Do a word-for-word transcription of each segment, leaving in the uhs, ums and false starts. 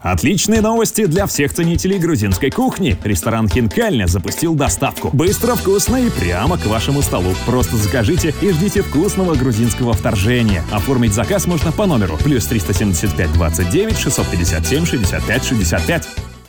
Отличные новости для всех ценителей грузинской кухни. Ресторан «Хинкальня» запустил доставку. Быстро, вкусно и прямо к вашему столу. Просто закажите и ждите вкусного грузинского вторжения. Оформить заказ можно по номеру плюс триста семьдесят пять двадцать девять шестьсот пятьдесят семь шестьдесят пять шестьдесят пять.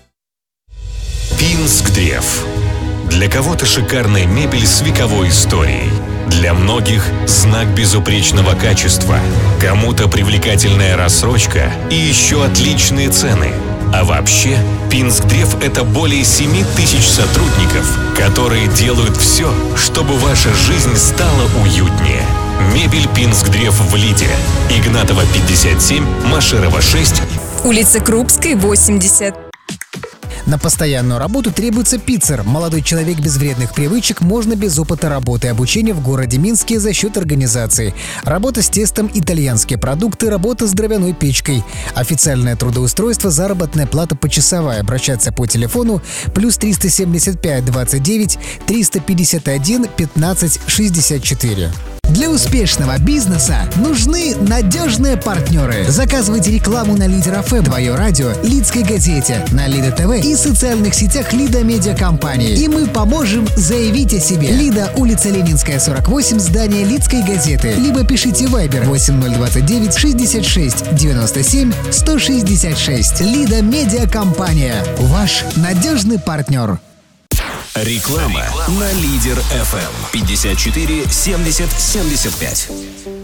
Пинск-Древ. Для кого-то шикарная мебель с вековой историей. Для многих знак безупречного качества. Кому-то привлекательная рассрочка и еще отличные цены. А вообще, Пинск-Древ — это более семи тысяч сотрудников, которые делают все, чтобы ваша жизнь стала уютнее. Мебель Пинск-Древ в Лиде. Игнатова, пятьдесят семь, Машерова, шесть. Улица Крупской, восемьдесят. На постоянную работу требуется пиццер. Молодой человек без вредных привычек, можно без опыта работы и обучения в городе Минске за счет организации. Работа с тестом, итальянские продукты, работа с дровяной печкой. Официальное трудоустройство, заработная плата почасовая. Обращаться по телефону плюс триста семьдесят пять двадцать девять триста пятьдесят один пятнадцать шестьдесят четыре. Для успешного бизнеса нужны надежные партнеры. Заказывайте рекламу на Лидер эф эм, Твое радио, Лидской газете, на Лида ТВ и социальных сетях Лида Медиа Компании. И мы поможем заявить о себе. Лида, улица Ленинская, сорок восемь, здание Лидской газеты. Либо пишите вайбер восемь ноль двадцать девять шестьдесят шесть девяносто семь сто шестьдесят шесть. Лида Медиа Компания. Ваш надежный партнер. Реклама на Лидер эф эм. пятьдесят четыре семьдесят семьдесят пять.